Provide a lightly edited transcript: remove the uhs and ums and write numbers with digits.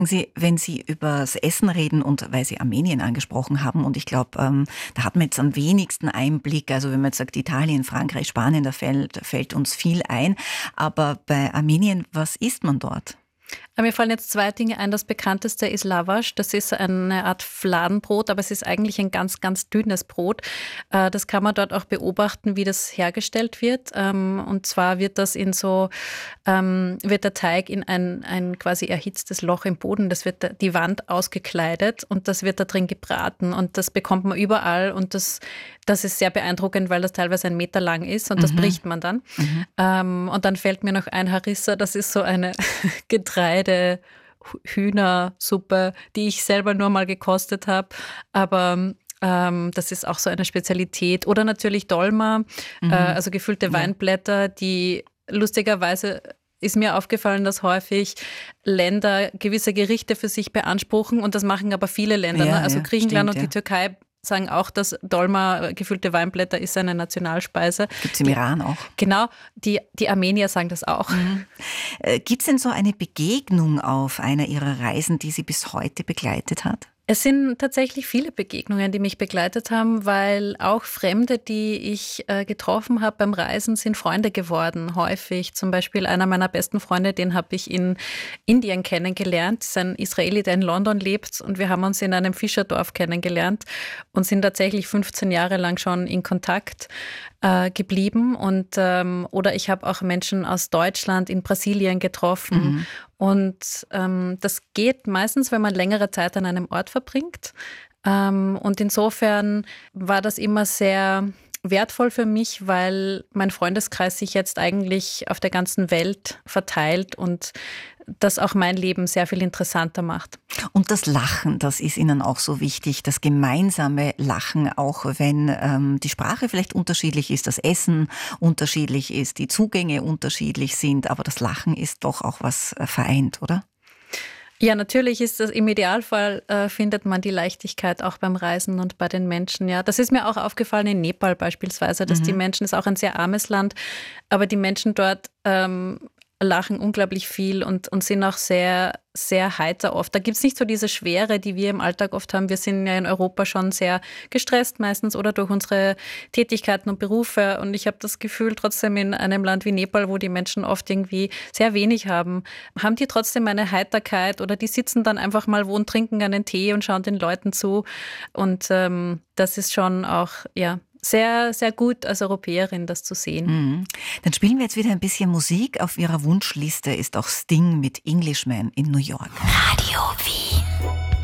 Wenn Sie über das Essen reden und weil Sie Armenien angesprochen haben und ich glaube, da hat man jetzt am wenigsten Einblick, also wenn man jetzt sagt Italien, Frankreich, Spanien, da fällt uns viel ein, aber bei Armenien, was isst man dort? Mir fallen jetzt zwei Dinge ein. Das bekannteste ist Lavash. Das ist eine Art Fladenbrot, aber es ist eigentlich ein ganz, ganz dünnes Brot. Das kann man dort auch beobachten, wie das hergestellt wird. Und zwar wird wird der Teig in ein quasi erhitztes Loch im Boden, das wird die Wand ausgekleidet und das wird da drin gebraten. Und das bekommt man überall und das ist sehr beeindruckend, weil das teilweise 1 Meter lang ist und das bricht man dann. Und dann fällt mir noch ein Harissa, das ist so eine Hühnersuppe, die ich selber nur mal gekostet habe, aber das ist auch so eine Spezialität. Oder natürlich Dolma, also gefüllte Weinblätter, die lustigerweise ist mir aufgefallen, dass häufig Länder gewisse Gerichte für sich beanspruchen und das machen aber viele Länder. Ja, ne? Also Griechenland stimmt, und die Türkei sagen auch, dass Dolma, gefüllte Weinblätter, ist eine Nationalspeise. Gibt es im Iran auch. Genau, die Armenier sagen das auch. Gibt es denn so eine Begegnung auf einer Ihrer Reisen, die Sie bis heute begleitet hat? Es sind tatsächlich viele Begegnungen, die mich begleitet haben, weil auch Fremde, die ich getroffen habe beim Reisen, sind Freunde geworden, häufig. Zum Beispiel einer meiner besten Freunde, den habe ich in Indien kennengelernt. Das ist ein Israeli, der in London lebt und wir haben uns in einem Fischerdorf kennengelernt und sind tatsächlich 15 Jahre lang schon in Kontakt geblieben. Oder ich habe auch Menschen aus Deutschland in Brasilien getroffen. Und das geht meistens, wenn man längere Zeit an einem Ort verbringt. Und insofern war das immer sehr wertvoll für mich, weil mein Freundeskreis sich jetzt eigentlich auf der ganzen Welt verteilt und das auch mein Leben sehr viel interessanter macht. Und das Lachen, das ist Ihnen auch so wichtig, das gemeinsame Lachen, auch wenn die Sprache vielleicht unterschiedlich ist, das Essen unterschiedlich ist, die Zugänge unterschiedlich sind, aber das Lachen ist doch auch was vereint, oder? Ja, natürlich ist das im Idealfall, findet man die Leichtigkeit auch beim Reisen und bei den Menschen. Ja, das ist mir auch aufgefallen in Nepal beispielsweise, dass die Menschen, ist auch ein sehr armes Land, aber die Menschen dort lachen unglaublich viel und sind auch sehr, sehr heiter oft. Da gibt es nicht so diese Schwere, die wir im Alltag oft haben. Wir sind ja in Europa schon sehr gestresst meistens oder durch unsere Tätigkeiten und Berufe. Und ich habe das Gefühl, trotzdem in einem Land wie Nepal, wo die Menschen oft irgendwie sehr wenig haben die trotzdem eine Heiterkeit oder die sitzen dann einfach mal wo und trinken einen Tee und schauen den Leuten zu. Und das ist schon auch, ja, sehr, sehr gut als Europäerin, das zu sehen. Dann spielen wir jetzt wieder ein bisschen Musik. Auf Ihrer Wunschliste ist auch Sting mit Englishman in New York. Radio